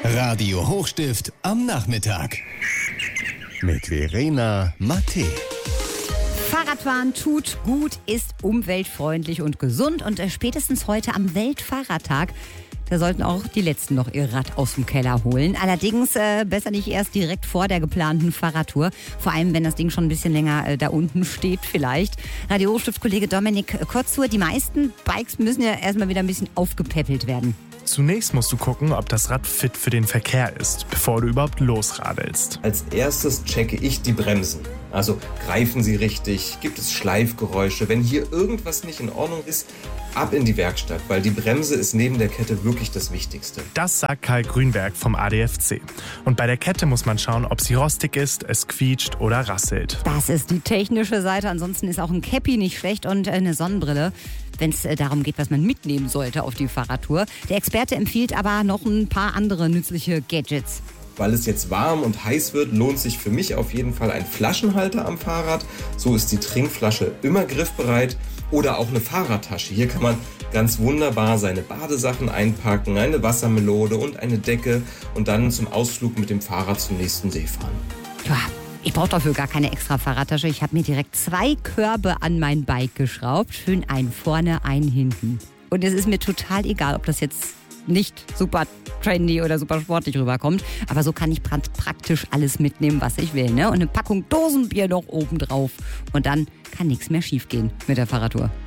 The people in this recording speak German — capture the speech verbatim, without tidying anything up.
Radio Hochstift am Nachmittag. Mit Verena Mattei. Fahrradfahren tut gut, ist umweltfreundlich und gesund. Und äh, spätestens heute am Weltfahrradtag, da sollten auch die Letzten noch ihr Rad aus dem Keller holen. Allerdings äh, besser nicht erst direkt vor der geplanten Fahrradtour. Vor allem, wenn das Ding schon ein bisschen länger äh, da unten steht vielleicht. Radio Hochstift-Kollege Dominik Kotzur, die meisten Bikes müssen ja erstmal wieder ein bisschen aufgepäppelt werden. Zunächst musst du gucken, ob das Rad fit für den Verkehr ist, bevor du überhaupt losradelst. Als erstes checke ich die Bremsen. Also greifen sie richtig, gibt es Schleifgeräusche. Wenn hier irgendwas nicht in Ordnung ist, ab in die Werkstatt, weil die Bremse ist neben der Kette wirklich das Wichtigste. Das sagt Karl Grünberg vom A D F C. Und bei der Kette muss man schauen, ob sie rostig ist, es quietscht oder rasselt. Das ist die technische Seite. Ansonsten ist auch ein Cappy nicht schlecht und eine Sonnenbrille, wenn es darum geht, was man mitnehmen sollte auf die Fahrradtour. Der Experte empfiehlt aber noch ein paar andere nützliche Gadgets. Weil es jetzt warm und heiß wird, lohnt sich für mich auf jeden Fall ein Flaschenhalter am Fahrrad. So ist die Trinkflasche immer griffbereit. Oder auch eine Fahrradtasche. Hier kann man ganz wunderbar seine Badesachen einpacken, eine Wassermelone und eine Decke und dann zum Ausflug mit dem Fahrrad zum nächsten See fahren. Ja, ich brauche dafür gar keine extra Fahrradtasche. Ich habe mir direkt zwei Körbe an mein Bike geschraubt. Schön einen vorne, einen hinten. Und es ist mir total egal, ob das jetzt nicht super trendy oder super sportlich rüberkommt. Aber so kann ich praktisch alles mitnehmen, was ich will. Ne? Und eine Packung Dosenbier noch oben drauf. Und dann kann nichts mehr schief gehen mit der Fahrradtour.